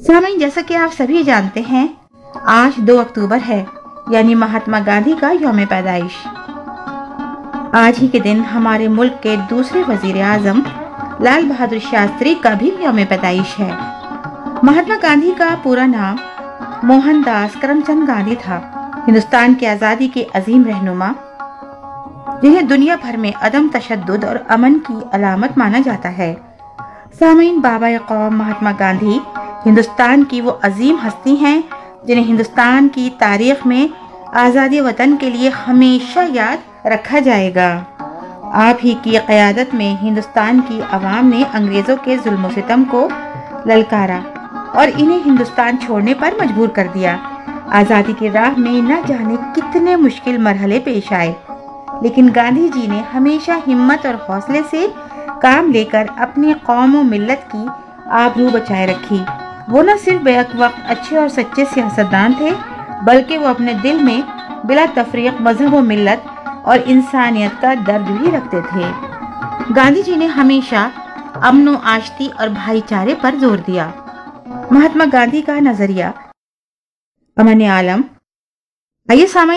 सामीन, जैसा कि आप सभी जानते हैं, आज 2 अक्टूबर है, यानी महात्मा गांधी का यौम पैदाइश। आज ही के दिन हमारे मुल्क के दूसरे वजीर आजम लाल बहादुर शास्त्री का भी यौम पैदाइश है। महात्मा गांधी का पूरा नाम मोहनदास करमचंद गांधी था। हिंदुस्तान की आज़ादी के अजीम रहनुमा, जिन्हें दुनिया भर में अदम तशद्दुद और अमन की अलामत माना जाता है। सामीन, बाबा कौम महात्मा गांधी हिंदुस्तान की वो अजीम हस्ती हैं जिन्हें हिंदुस्तान की तारीख में आज़ादी वतन के लिए हमेशा याद रखा जाएगा। आप ही की क़यादत में हिंदुस्तान की आवाम ने अंग्रेज़ों के जुल्म सितम को ललकारा और इन्हें हिंदुस्तान छोड़ने पर मजबूर कर दिया। आज़ादी की राह में न जाने कितने मुश्किल मरहले पेश आए, लेकिन गांधी जी ने हमेशा हिम्मत और हौसले से काम लेकर अपनी कौम और मिल्लत की आबरू बचाए रखी। वो न सिर्फ बैक वक्त अच्छे और सच्चे सियासतदान थे, बल्कि वो अपने दिल में बिला तफरीक मजहब और मिल्लत और इंसानियत का दर्द भी रखते थे। गांधी जी ने हमेशा अमन, आश्ती और भाईचारे पर जोर दिया। महात्मा गांधी का नजरिया अमन आलम। आइए सामने